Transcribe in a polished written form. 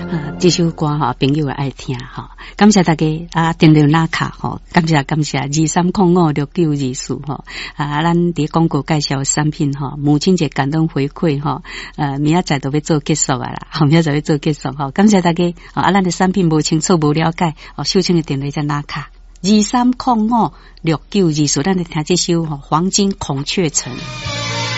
这首歌哈，朋友爱听哈，感谢大家啊，电流那卡哈，感谢23056924哈咱伫广告介绍产品哈，母亲节感动回馈哈，明仔载都要做结束啊啦，明仔载要做结束哈，感谢大家咱的产品无清楚无了解秀清的电流在那卡23056924，咱来听这首黄金孔雀城。